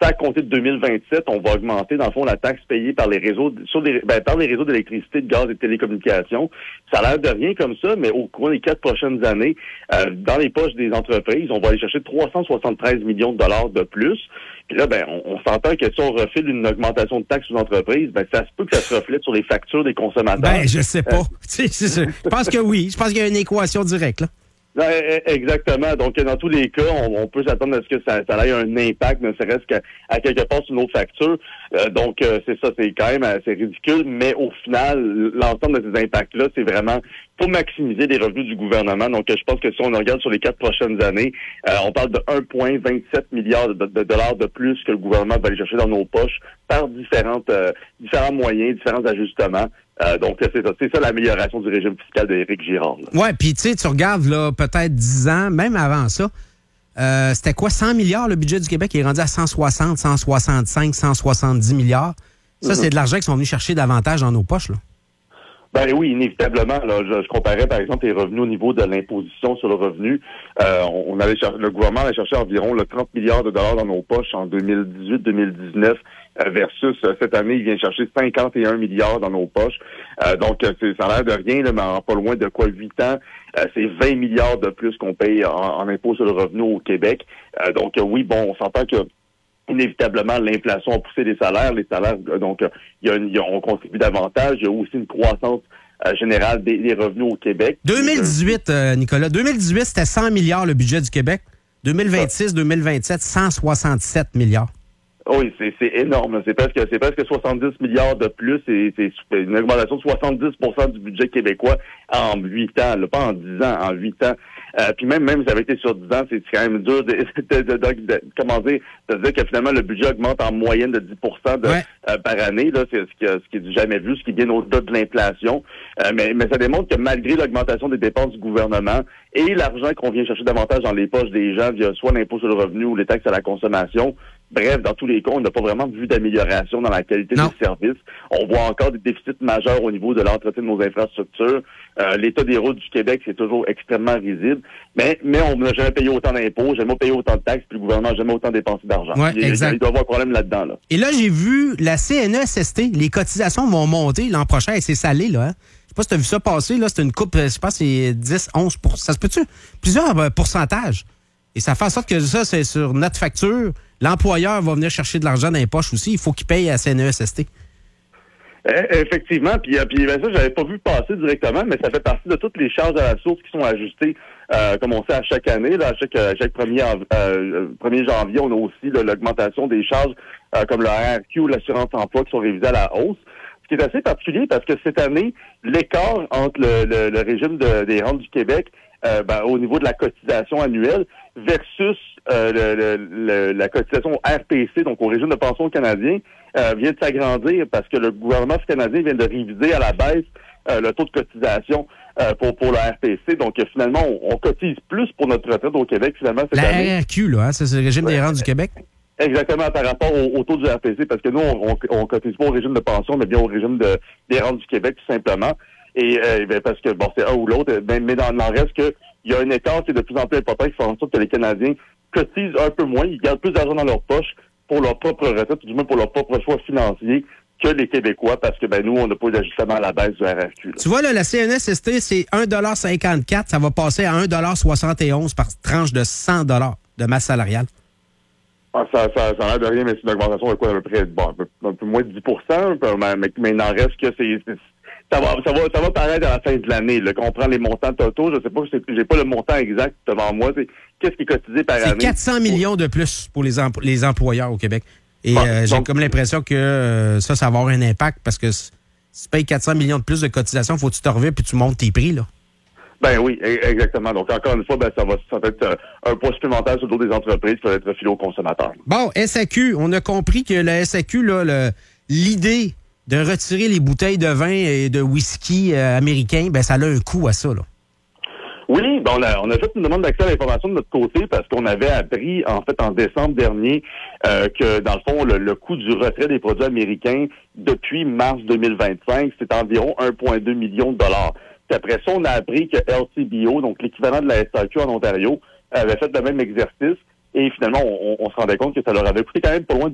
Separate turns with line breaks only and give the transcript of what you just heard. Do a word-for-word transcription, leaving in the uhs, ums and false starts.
ça, à compter de deux mille vingt-sept, on va augmenter, dans le fond, la taxe payée par les réseaux, sur les, ben, par les réseaux d'électricité, de gaz et de télécommunications. Ça a l'air de rien comme ça, mais au cours des quatre prochaines années, euh, dans les poches des entreprises, on va aller chercher trois cent soixante-treize millions de dollars de plus. Puis là, ben, on, on s'entend que si on refile une augmentation de taxes aux entreprises, ben, ça se peut que ça se reflète sur les factures des consommateurs.
Ben, je sais pas. Euh, c'est, c'est, c'est, je pense que oui. Je pense qu'il y a une équation directe, là.
Exactement. Donc, dans tous les cas, on, on peut s'attendre à ce que ça, ça ait un impact, ne serait-ce qu'à à quelque part sur nos factures. Euh, donc, euh, c'est ça, c'est quand même assez ridicule, mais au final, l'ensemble de ces impacts-là, c'est vraiment pour maximiser les revenus du gouvernement. Donc, je pense que si on regarde sur les quatre prochaines années, euh, on parle de un virgule vingt-sept milliard de, de dollars de plus que le gouvernement va aller chercher dans nos poches par différentes, euh, différents moyens, différents ajustements. Euh, donc, c'est ça, c'est ça l'amélioration du régime fiscal d'Éric Girard. Là.
Ouais, puis tu sais, tu regardes là, peut-être dix ans, même avant ça, euh, c'était quoi, cent milliards le budget du Québec? Il est rendu à cent soixante, cent soixante-cinq, cent soixante-dix milliards. Ça, mm-hmm. c'est de l'argent qu'ils sont venus chercher davantage dans nos poches, là.
Ben oui, inévitablement. Là, je, je comparais, par exemple, les revenus au niveau de l'imposition sur le revenu. Euh, on, on allait chercher, le gouvernement allait chercher environ là, trente milliards de dollars dans nos poches en deux mille dix-huit deux mille dix-neuf euh, versus euh, cette année, il vient chercher cinquante et un milliards dans nos poches. Euh, donc, c'est, ça a l'air de rien, là, mais en pas loin de quoi huit ans, euh, c'est vingt milliards de plus qu'on paye en, en impôt sur le revenu au Québec. Euh, donc, euh, oui, bon, on s'entend que inévitablement, l'inflation a poussé les salaires. Les salaires, donc, il y a, une, il y a on contribue davantage. Il y a aussi une croissance euh, générale des, des revenus au Québec.
deux mille dix-huit, euh, Nicolas. deux mille dix-huit, c'était cent milliards le budget du Québec. deux mille vingt-six deux mille vingt-sept, cent soixante-sept milliards.
Oui, c'est, c'est énorme. C'est presque, c'est presque soixante-dix milliards de plus. C'est, c'est une augmentation de soixante-dix pour cent du budget québécois en huit ans, là, pas en dix ans, en huit ans. Euh, puis même, même si ça avait été sur dix ans, c'est quand même dur de, de, de, de, de comment dire, de dire que finalement le budget augmente en moyenne de dix pour cent de, ouais. euh, par année. Là, c'est ce qui, ce qui est du jamais vu, ce qui est bien au-delà de l'inflation. Euh, mais, mais ça démontre que malgré l'augmentation des dépenses du gouvernement et l'argent qu'on vient chercher davantage dans les poches des gens via soit l'impôt sur le revenu ou les taxes à la consommation, bref, dans tous les cas, on n'a pas vraiment vu d'amélioration dans la qualité non. des services. On voit encore des déficits majeurs au niveau de l'entretien de nos infrastructures. Euh, l'état des routes du Québec, c'est toujours extrêmement risible. Mais, mais on n'a jamais payé autant d'impôts, jamais payé autant de taxes, puis le gouvernement n'a jamais autant dépensé d'argent.
Ouais,
il,
exact.
il doit y avoir un problème là-dedans. Là.
Et là, j'ai vu la C N E S S T, les cotisations vont monter l'an prochain et c'est salé, là. Hein? Je sais pas si tu as vu ça passer, là. C'est une coupe, je pense, c'est dix, onze pour cent. Ça se peut-tu? Plusieurs euh, pourcentages. Et ça fait en sorte que ça, c'est sur notre facture. L'employeur va venir chercher de l'argent dans les poches aussi. Il faut qu'il paye à la C N E S S T.
Effectivement, puis, puis ben ça, j'avais pas vu passer directement, mais ça fait partie de toutes les charges à la source qui sont ajustées, euh, comme on sait à chaque année, là, à chaque, à chaque premier, euh, premier janvier, on a aussi là, l'augmentation des charges euh, comme le R R Q ou l'assurance emploi qui sont révisées à la hausse. Ce qui est assez particulier parce que cette année, l'écart entre le, le, le régime de, des rentes du Québec euh, ben, au niveau de la cotisation annuelle versus euh, le, le, le, la cotisation au R P C, donc au régime de pension canadien, euh, vient de s'agrandir parce que le gouvernement canadien vient de réviser à la baisse euh, le taux de cotisation euh, pour, pour le R P C. Donc, euh, finalement, on, on cotise plus pour notre retraite au Québec, finalement, cette
la
année.
La R R Q, là, hein, c'est le régime ouais. des rentes du Québec?
Exactement, par rapport au, au taux du R P C, parce que nous, on, on, on cotise pas au régime de pension, mais bien au régime de, des rentes du Québec, tout simplement. Et euh, ben, parce que, bon, c'est un ou l'autre, ben, mais dans, dans le reste, que il y a un écart qui est de plus en plus important qui fait en sorte que les Canadiens cotisent un peu moins, ils gardent plus d'argent dans leur poche pour leur propre retraite, ou du moins pour leur propre choix financier, que les Québécois, parce que ben nous, on n'a pas d'ajustement à la baisse du R R Q. Là.
Tu vois, là, la C N E S S T, c'est un dollar cinquante-quatre, ça va passer à un dollar soixante et onze par tranche de cent dollars de masse salariale.
Ah, ça, ça, ça a l'air de rien, mais c'est une augmentation de quoi, à peu près, bon, un peu, un peu moins de dix pour cent, mais, mais il n'en reste que c'est, c'est ça va, ça va, ça va paraître à la fin de l'année, là, qu'on prend les montants totaux, je sais pas, j'ai pas le montant exact devant moi, c'est, qu'est-ce qui est cotisé par
c'est
année?
C'est quatre cents millions de plus pour les, empl- les employeurs au Québec. Et bon, euh, j'ai donc, comme l'impression que euh, ça, ça va avoir un impact parce que si tu payes quatre cents millions de plus de cotisations, faut que tu te reviens puis tu montes tes prix, là.
Ben oui, exactement. Donc, encore une fois, ben ça va, ça va être un poids supplémentaire sur le dos des entreprises qui va être filé aux consommateurs.
Bon, S A Q, on a compris que la S A Q, là, le, l'idée de retirer les bouteilles de vin et de whisky euh, américain, ben ça a un coût à ça, là.
Oui, ben on a, on a fait une demande d'accès à l'information de notre côté parce qu'on avait appris, en fait, en décembre dernier, euh, que, dans le fond, le, le coût du retrait des produits américains depuis mars deux mille vingt-cinq, c'est environ un virgule deux million de dollars. Puis après ça, on a appris que L C B O, donc l'équivalent de la S A Q en Ontario, avait fait le même exercice et finalement, on, on se rendait compte que ça leur avait coûté quand même pas loin de